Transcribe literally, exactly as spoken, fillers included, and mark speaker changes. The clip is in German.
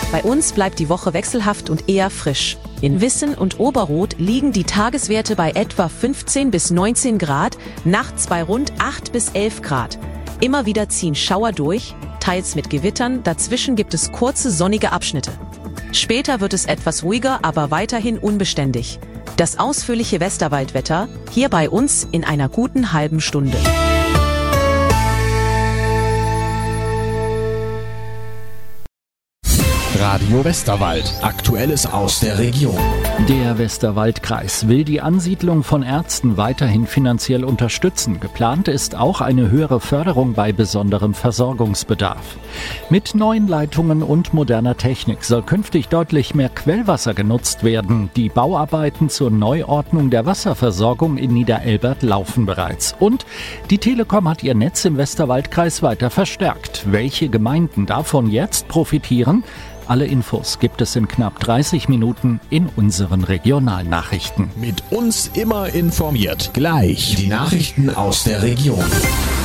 Speaker 1: Bei uns bleibt die Woche wechselhaft und eher frisch. In Wissen und Oberroth liegen die Tageswerte bei etwa fünfzehn bis neunzehn Grad, nachts bei rund acht bis elf Grad. Immer wieder ziehen Schauer durch, teils mit Gewittern, dazwischen gibt es kurze sonnige Abschnitte. Später wird es etwas ruhiger, aber weiterhin unbeständig. Das ausführliche Westerwaldwetter hier bei uns in einer guten halben Stunde.
Speaker 2: Radio Westerwald. Aktuelles aus der Region.
Speaker 3: Der Westerwaldkreis will die Ansiedlung von Ärzten weiterhin finanziell unterstützen. Geplant ist auch eine höhere Förderung bei besonderem Versorgungsbedarf. Mit neuen Leitungen und moderner Technik soll künftig deutlich mehr Quellwasser genutzt werden. Die Bauarbeiten zur Neuordnung der Wasserversorgung in Niederelbert laufen bereits. Und die Telekom hat ihr Netz im Westerwaldkreis weiter verstärkt. Welche Gemeinden davon jetzt profitieren? Alle Infos gibt es in knapp dreißig Minuten in unseren Regionalnachrichten.
Speaker 2: Mit uns immer informiert. Gleich die Nachrichten aus der Region.